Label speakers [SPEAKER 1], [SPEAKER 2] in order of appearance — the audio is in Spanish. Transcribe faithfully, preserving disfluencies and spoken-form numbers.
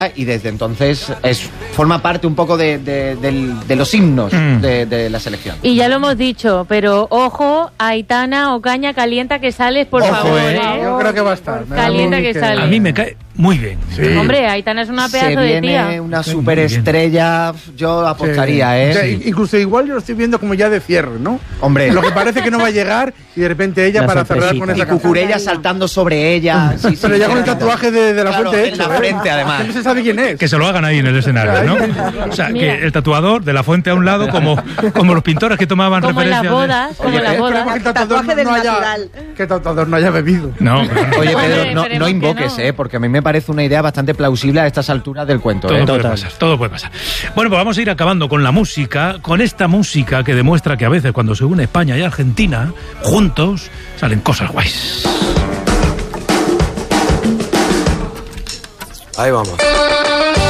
[SPEAKER 1] y desde entonces es forma parte un poco de, de, de, de los himnos mm. de, de la selección.
[SPEAKER 2] Y ya lo hemos dicho, pero ojo, Aitana Ocaña, calienta que sales, por
[SPEAKER 3] ojo,
[SPEAKER 2] favor.
[SPEAKER 3] Eh.
[SPEAKER 2] ¿eh?
[SPEAKER 3] Yo creo que va a estar.
[SPEAKER 2] Calienta que, que sales.
[SPEAKER 4] A mí me cae muy bien.
[SPEAKER 3] Sí.
[SPEAKER 2] Hombre, Aitana es una pedazo
[SPEAKER 1] Se
[SPEAKER 2] de tía.
[SPEAKER 1] viene una superestrella, yo apostaría,
[SPEAKER 3] sí.
[SPEAKER 1] ¿eh?
[SPEAKER 3] O sea,
[SPEAKER 1] sí.
[SPEAKER 3] Incluso igual yo lo estoy viendo como ya de cierre, ¿no?
[SPEAKER 1] Hombre.
[SPEAKER 3] Lo que parece que no va a llegar y de repente ella
[SPEAKER 5] La
[SPEAKER 3] para cerrar con esa
[SPEAKER 1] y Cucurella saltando sobre ella. Sí, sí,
[SPEAKER 3] pero ya con el
[SPEAKER 1] claro.
[SPEAKER 3] tatuaje de, de la
[SPEAKER 1] Claro,
[SPEAKER 3] fuente
[SPEAKER 1] en
[SPEAKER 3] hecho.
[SPEAKER 1] la frente,
[SPEAKER 3] ¿eh?
[SPEAKER 1] además.
[SPEAKER 3] No se sabe quién es.
[SPEAKER 4] Que se lo hagan ahí en el escenario, ¿no? O sea,
[SPEAKER 2] Mira.
[SPEAKER 4] que el tatuador de la fuente a un lado, como, como los pintores que tomaban
[SPEAKER 2] Como en las
[SPEAKER 4] referencias.
[SPEAKER 2] bodas, como
[SPEAKER 1] Oye,
[SPEAKER 2] en las
[SPEAKER 1] pero-
[SPEAKER 2] bodas.
[SPEAKER 3] Que el tatuador
[SPEAKER 6] Tatuaje
[SPEAKER 3] no,
[SPEAKER 6] del
[SPEAKER 3] no haya,
[SPEAKER 6] natural.
[SPEAKER 3] que el tatuador no haya bebido.
[SPEAKER 4] De... No, pero no.
[SPEAKER 1] Oye,
[SPEAKER 2] Hombre,
[SPEAKER 1] Pedro, no,
[SPEAKER 2] esperemos
[SPEAKER 1] no
[SPEAKER 2] que
[SPEAKER 1] invoques,
[SPEAKER 2] no.
[SPEAKER 1] ¿eh? Porque a mí me parece una idea bastante plausible a estas alturas del cuento.
[SPEAKER 4] Todo
[SPEAKER 1] ¿eh?
[SPEAKER 4] puede
[SPEAKER 5] Total.
[SPEAKER 4] pasar, todo puede pasar. Bueno, pues vamos a ir acabando con la música, con esta música que demuestra que a veces cuando se une España y Argentina, juntos, salen cosas guays.
[SPEAKER 7] Ahí vamos.